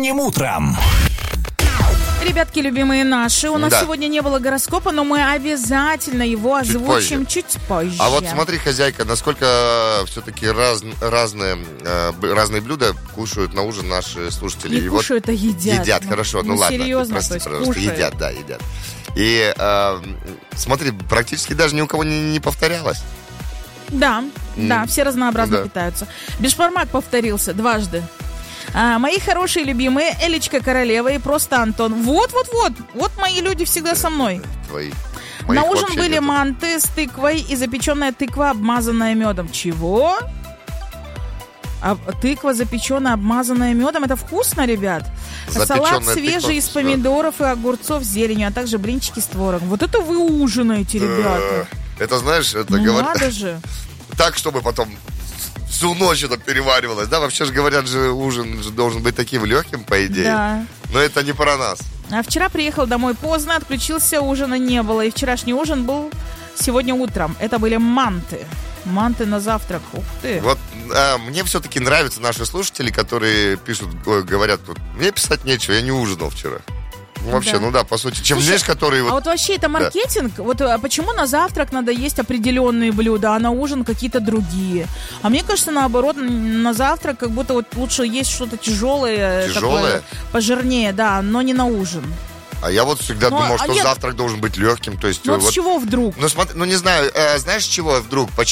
Утром. Ребятки, любимые наши, у нас сегодня не было гороскопа, но мы обязательно его озвучим чуть позже. А вот смотри, хозяйка, насколько все-таки разные блюда кушают на ужин наши слушатели. Не кушают, а едят. Едят, хорошо, ну ладно. Серьезно, прости, то есть пожалуйста. кушают. Едят. И смотри, практически даже ни у кого не повторялось. Да, все разнообразно питаются. Бешбармак повторился дважды. Мои хорошие любимые, Элечка Королева и просто Антон. Вот мои люди всегда со мной. Твои. На ужин были манты с тыквой и запеченная тыква, обмазанная медом. Чего? Тыква, запеченная, обмазанная медом. Это вкусно, ребят. Салат свежий из помидоров и огурцов с зеленью, а также блинчики с творогом. Вот это вы ужинаете, ребята. Это, знаешь, это говорят... Надо же. Так, чтобы потом... всю ночь это переваривалось, да? Вообще же говорят, ужин должен быть таким легким, по идее. Да. Но это не про нас. А вчера приехал домой поздно, отключился, ужина не было. И вчерашний ужин был сегодня утром. Это были манты. Манты на завтрак. Ух ты. Вот мне все-таки нравятся наши слушатели, которые пишут, говорят, мне писать нечего, я не ужинал вчера. Вообще, по сути, чем знаешь, которые... А вот вообще это маркетинг, вот почему на завтрак надо есть определенные блюда, а на ужин какие-то другие? А мне кажется, наоборот, на завтрак как будто вот лучше есть что-то тяжелое? Такое, пожирнее, да, но не на ужин. А я вот всегда думал, что завтрак должен быть легким, то есть... Ну вот с чего вдруг? Ну, смотри, не знаю, знаешь, с чего вдруг?